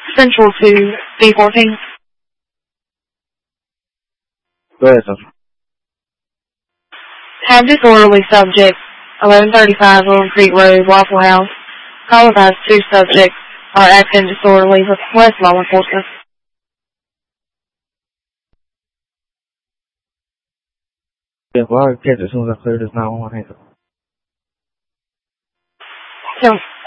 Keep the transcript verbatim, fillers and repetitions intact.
Central to B fourteen. Go ahead, Central. Have disorderly subject, eleven thirty-five William Creek Road, Waffle House. All advised two subjects are acting disorderly with West law enforcement. Yeah, well, I'll catch it as soon as I clear this nine one one hands up. So,